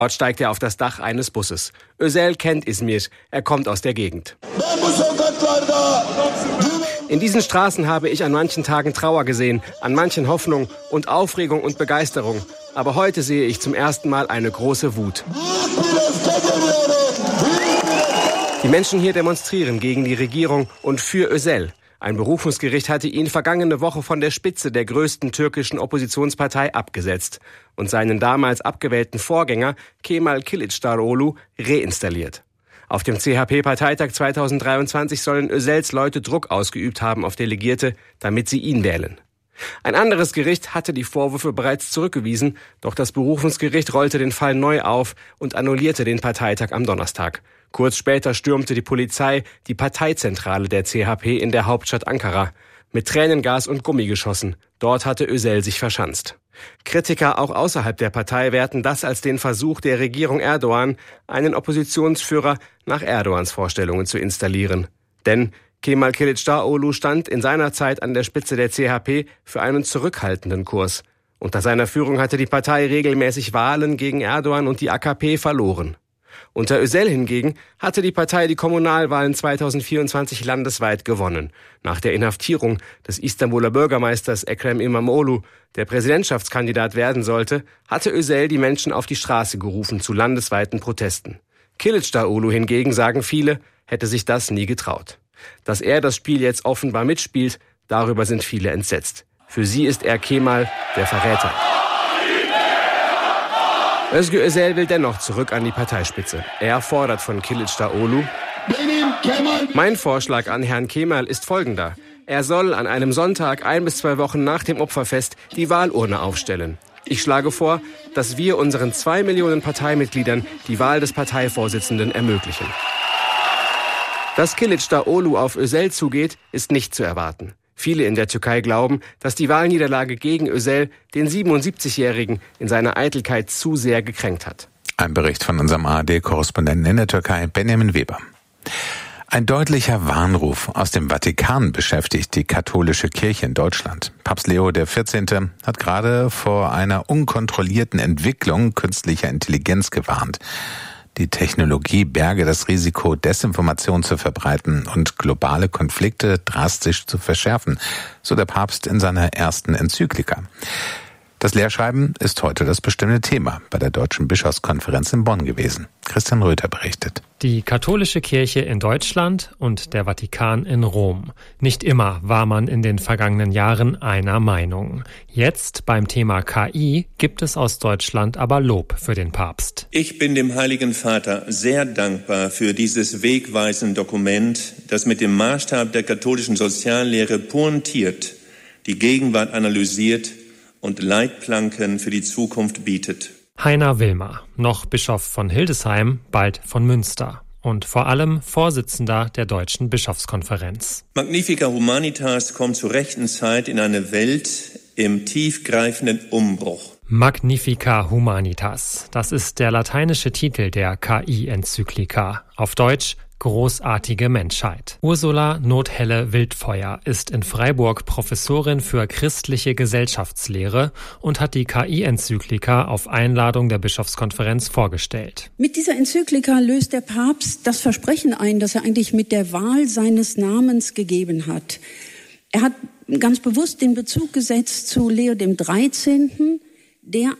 Dort steigt er auf das Dach eines Busses. Özel kennt Izmir, er kommt aus der Gegend. In diesen Straßen habe ich an manchen Tagen Trauer gesehen, an manchen Hoffnung und Aufregung und Begeisterung. Aber heute sehe ich zum ersten Mal eine große Wut. Die Menschen hier demonstrieren gegen die Regierung und für Özel. Ein Berufungsgericht hatte ihn vergangene Woche von der Spitze der größten türkischen Oppositionspartei abgesetzt und seinen damals abgewählten Vorgänger Kemal Kılıçdaroğlu reinstalliert. Auf dem CHP-Parteitag 2023 sollen Özels Leute Druck ausgeübt haben auf Delegierte, damit sie ihn wählen. Ein anderes Gericht hatte die Vorwürfe bereits zurückgewiesen, doch das Berufungsgericht rollte den Fall neu auf und annullierte den Parteitag am Donnerstag. Kurz später stürmte die Polizei die Parteizentrale der CHP in der Hauptstadt Ankara mit Tränengas und Gummigeschossen. Dort hatte Özel sich verschanzt. Kritiker auch außerhalb der Partei werten das als den Versuch der Regierung Erdoğan, einen Oppositionsführer nach Erdogans Vorstellungen zu installieren. Denn Kemal Kılıçdaroğlu stand in seiner Zeit an der Spitze der CHP für einen zurückhaltenden Kurs. Unter seiner Führung hatte die Partei regelmäßig Wahlen gegen Erdoğan und die AKP verloren. Unter Özel hingegen hatte die Partei die Kommunalwahlen 2024 landesweit gewonnen. Nach der Inhaftierung des Istanbuler Bürgermeisters Ekrem İmamoğlu, der Präsidentschaftskandidat werden sollte, hatte Özel die Menschen auf die Straße gerufen zu landesweiten Protesten. Kılıçdaroğlu hingegen, sagen viele, hätte sich das nie getraut. Dass er das Spiel jetzt offenbar mitspielt, darüber sind viele entsetzt. Für sie ist er Kemal, der Verräter. Özgür Özel will dennoch zurück an die Parteispitze. Er fordert von Kılıçdaroğlu: Mein Vorschlag an Herrn Kemal ist folgender. Er soll an einem Sonntag 1 bis 2 Wochen nach dem Opferfest die Wahlurne aufstellen. Ich schlage vor, dass wir unseren 2 Millionen Parteimitgliedern die Wahl des Parteivorsitzenden ermöglichen. Dass Kılıçdaroğlu auf Özel zugeht, ist nicht zu erwarten. Viele in der Türkei glauben, dass die Wahlniederlage gegen Özel den 77-Jährigen in seiner Eitelkeit zu sehr gekränkt hat. Ein Bericht von unserem ARD-Korrespondenten in der Türkei, Benjamin Weber. Ein deutlicher Warnruf aus dem Vatikan beschäftigt die katholische Kirche in Deutschland. Papst Leo XIV. Hat gerade vor einer unkontrollierten Entwicklung künstlicher Intelligenz gewarnt. Die Technologie berge das Risiko, Desinformation zu verbreiten und globale Konflikte drastisch zu verschärfen, so der Papst in seiner ersten Enzyklika. Das Lehrschreiben ist heute das bestimmte Thema bei der Deutschen Bischofskonferenz in Bonn gewesen. Christian Röther berichtet. Die katholische Kirche in Deutschland und der Vatikan in Rom. Nicht immer war man in den vergangenen Jahren einer Meinung. Jetzt beim Thema KI gibt es aus Deutschland aber Lob für den Papst. Ich bin dem Heiligen Vater sehr dankbar für dieses wegweisende Dokument, das mit dem Maßstab der katholischen Soziallehre pointiert, die Gegenwart analysiert und Leitplanken für die Zukunft bietet. Heiner Wilmer, noch Bischof von Hildesheim, bald von Münster und vor allem Vorsitzender der Deutschen Bischofskonferenz. Magnifica Humanitas kommt zur rechten Zeit in eine Welt im tiefgreifenden Umbruch. Magnifica Humanitas, das ist der lateinische Titel der KI-Enzyklika. Auf Deutsch großartige Menschheit. Ursula Nothelle-Wildfeuer ist in Freiburg Professorin für christliche Gesellschaftslehre und hat die KI-Enzyklika auf Einladung der Bischofskonferenz vorgestellt. Mit dieser Enzyklika löst der Papst das Versprechen ein, das er eigentlich mit der Wahl seines Namens gegeben hat. Er hat ganz bewusst den Bezug gesetzt zu Leo XIII., der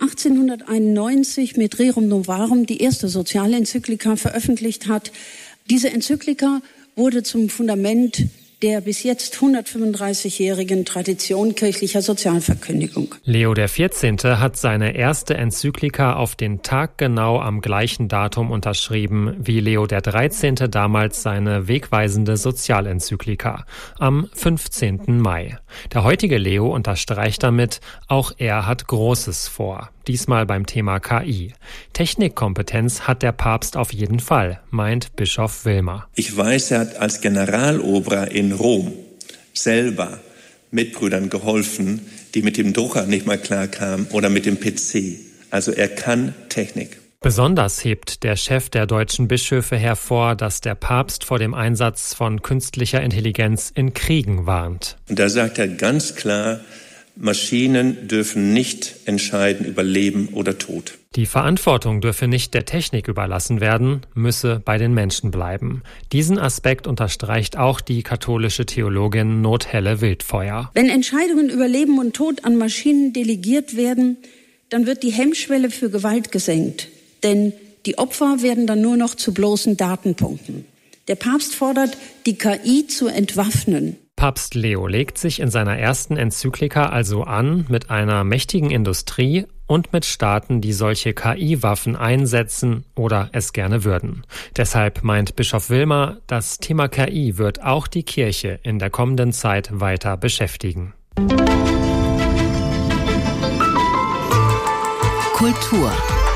1891 mit Rerum Novarum die erste Sozialenzyklika veröffentlicht hat. Diese Enzyklika wurde zum Fundament der bis jetzt 135-jährigen Tradition kirchlicher Sozialverkündigung. Leo XIV. Hat seine erste Enzyklika auf den Tag genau am gleichen Datum unterschrieben wie Leo XIII. Damals seine wegweisende Sozialenzyklika, am 15. Mai. Der heutige Leo unterstreicht damit, auch er hat Großes vor. Diesmal beim Thema KI. Technikkompetenz hat der Papst auf jeden Fall, meint Bischof Wilmer. Ich weiß, er hat als Generalobrer in Rom selber Mitbrüdern geholfen, die mit dem Drucker nicht mal klarkamen oder mit dem PC. Also er kann Technik. Besonders hebt der Chef der deutschen Bischöfe hervor, dass der Papst vor dem Einsatz von künstlicher Intelligenz in Kriegen warnt. Und da sagt er ganz klar, Maschinen dürfen nicht entscheiden über Leben oder Tod. Die Verantwortung dürfe nicht der Technik überlassen werden, müsse bei den Menschen bleiben. Diesen Aspekt unterstreicht auch die katholische Theologin Nothelle Wildfeuer. Wenn Entscheidungen über Leben und Tod an Maschinen delegiert werden, dann wird die Hemmschwelle für Gewalt gesenkt. Denn die Opfer werden dann nur noch zu bloßen Datenpunkten. Der Papst fordert, die KI zu entwaffnen. Papst Leo legt sich in seiner ersten Enzyklika also an mit einer mächtigen Industrie und mit Staaten, die solche KI-Waffen einsetzen oder es gerne würden. Deshalb meint Bischof Wilmer, das Thema KI wird auch die Kirche in der kommenden Zeit weiter beschäftigen. Kultur.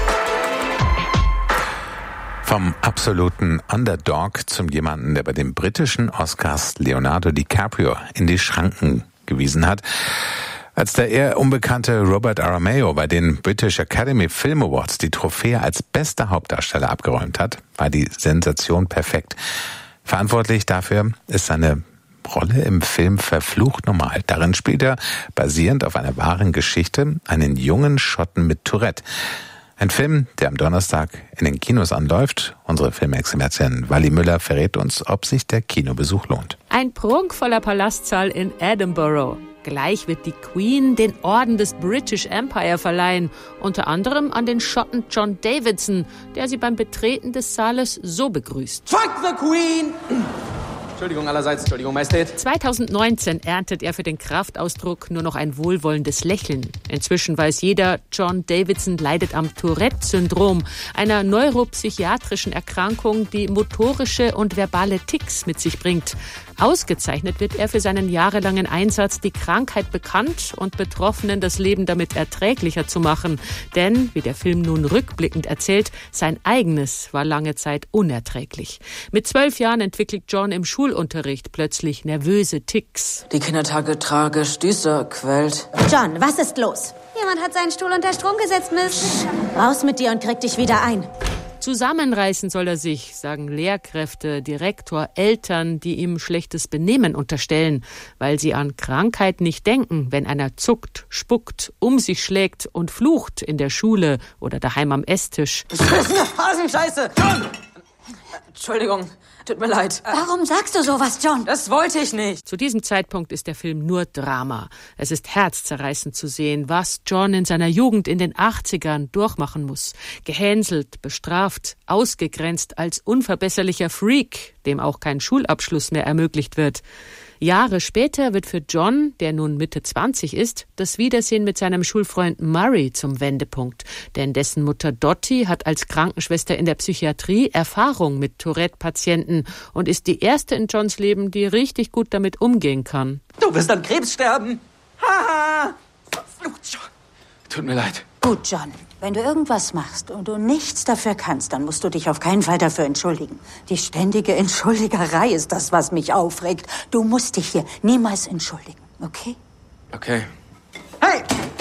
Vom absoluten Underdog zum jemanden, der bei den britischen Oscars Leonardo DiCaprio in die Schranken gewiesen hat. Als der eher unbekannte Robert Aramayo bei den British Academy Film Awards die Trophäe als bester Hauptdarsteller abgeräumt hat, war die Sensation perfekt. Verantwortlich dafür ist seine Rolle im Film Verflucht normal. Darin spielt er, basierend auf einer wahren Geschichte, einen jungen Schotten mit Tourette. Ein Film, der am Donnerstag in den Kinos anläuft. Unsere Filmexpertin Wally Müller verrät uns, ob sich der Kinobesuch lohnt. Ein prunkvoller Palastsaal in Edinburgh. Gleich wird die Queen den Orden des British Empire verleihen, unter anderem an den Schotten John Davidson, der sie beim Betreten des Saales so begrüßt. Fuck the Queen! Entschuldigung allerseits, Entschuldigung, Majestät. 2019 erntet er für den Kraftausdruck nur noch ein wohlwollendes Lächeln. Inzwischen weiß jeder, John Davidson leidet am Tourette-Syndrom, einer neuropsychiatrischen Erkrankung, die motorische und verbale Tics mit sich bringt. Ausgezeichnet wird er für seinen jahrelangen Einsatz, die Krankheit bekannt und Betroffenen das Leben damit erträglicher zu machen. Denn, wie der Film nun rückblickend erzählt, sein eigenes war lange Zeit unerträglich. Mit 12 Jahren entwickelt John im Schulunterricht plötzlich nervöse Tics. Die Kindertage tragisch, düster, quält. John, was ist los? Jemand hat seinen Stuhl unter Strom gesetzt, Miss. Raus mit dir und krieg dich wieder ein. Zusammenreißen soll er sich, sagen Lehrkräfte, Direktor, Eltern, die ihm schlechtes Benehmen unterstellen, weil sie an Krankheit nicht denken, wenn einer zuckt, spuckt, um sich schlägt und flucht in der Schule oder daheim am Esstisch. Das ist eine Hasenscheiße! John! Entschuldigung, tut mir leid. Warum sagst du sowas, John? Das wollte ich nicht. Zu diesem Zeitpunkt ist der Film nur Drama. Es ist herzzerreißend zu sehen, was John in seiner Jugend in den 80ern durchmachen muss. Gehänselt, bestraft, ausgegrenzt als unverbesserlicher Freak, dem auch kein Schulabschluss mehr ermöglicht wird. Jahre später wird für John, der nun Mitte 20 ist, das Wiedersehen mit seinem Schulfreund Murray zum Wendepunkt. Denn dessen Mutter Dottie hat als Krankenschwester in der Psychiatrie Erfahrung mit Tourette-Patienten und ist die erste in Johns Leben, die richtig gut damit umgehen kann. Du wirst an Krebs sterben. Haha. Verflucht, John. Tut mir leid. Gut, John. Wenn du irgendwas machst und du nichts dafür kannst, dann musst du dich auf keinen Fall dafür entschuldigen. Die ständige Entschuldigerei ist das, was mich aufregt. Du musst dich hier niemals entschuldigen, okay? Okay. Hey!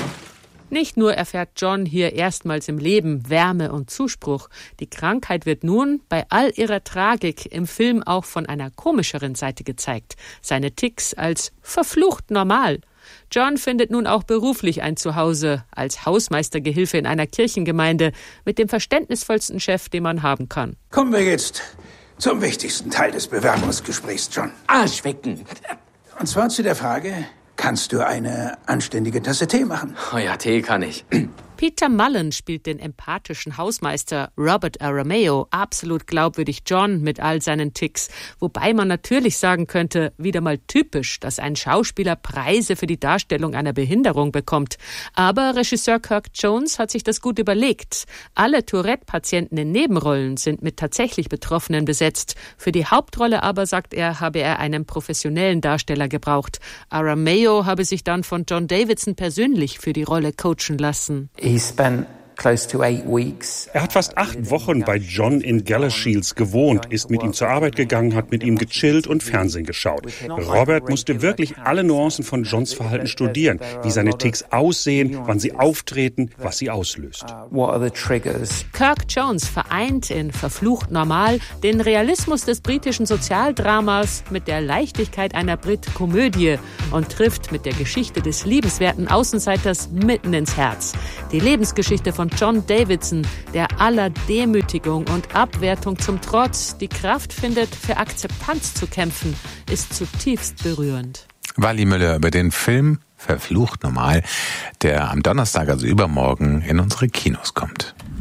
Nicht nur erfährt John hier erstmals im Leben Wärme und Zuspruch. Die Krankheit wird nun bei all ihrer Tragik im Film auch von einer komischeren Seite gezeigt. Seine Tics als verflucht normal. John findet nun auch beruflich ein Zuhause als Hausmeistergehilfe in einer Kirchengemeinde mit dem verständnisvollsten Chef, den man haben kann. Kommen wir jetzt zum wichtigsten Teil des Bewerbungsgesprächs, John. Arschwecken. Und zwar zu der Frage, kannst du eine anständige Tasse Tee machen? Oh ja, Tee kann ich. Peter Mullen spielt den empathischen Hausmeister Robert Aramayo, absolut glaubwürdig John mit all seinen Tics. Wobei man natürlich sagen könnte, wieder mal typisch, dass ein Schauspieler Preise für die Darstellung einer Behinderung bekommt. Aber Regisseur Kirk Jones hat sich das gut überlegt. Alle Tourette-Patienten in Nebenrollen sind mit tatsächlich Betroffenen besetzt. Für die Hauptrolle aber, sagt er, habe er einen professionellen Darsteller gebraucht. Aramayo habe sich dann von John Davidson persönlich für die Rolle coachen lassen. He spent Er hat fast 8 Wochen bei John in Galashiels gewohnt, ist mit ihm zur Arbeit gegangen, hat mit ihm gechillt und Fernsehen geschaut. Robert musste wirklich alle Nuancen von Johns Verhalten studieren, wie seine Ticks aussehen, wann sie auftreten, was sie auslöst. Kirk Jones vereint in Verflucht normal den Realismus des britischen Sozialdramas mit der Leichtigkeit einer Brit-Komödie und trifft mit der Geschichte des liebenswerten Außenseiters mitten ins Herz. Die Lebensgeschichte von John Davidson, der aller Demütigung und Abwertung zum Trotz die Kraft findet, für Akzeptanz zu kämpfen, ist zutiefst berührend. Wally Müller über den Film Verflucht normal, der am Donnerstag, also übermorgen, in unsere Kinos kommt.